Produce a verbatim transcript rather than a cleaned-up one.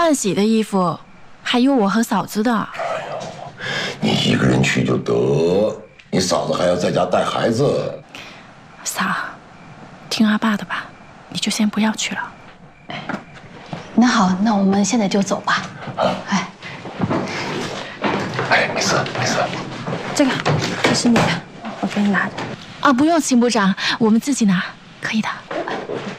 换洗的衣服，还有我和嫂子的。 哎呦，你一个人去就得，你嫂子还要在家带孩子。 嫂，听阿爸的吧，你就先不要去了。 那好，那我们现在就走吧。哎， 哎，没事没事。 这个这是你的，我给你拿着。 啊，不用，邢部长，我们自己拿，可以的。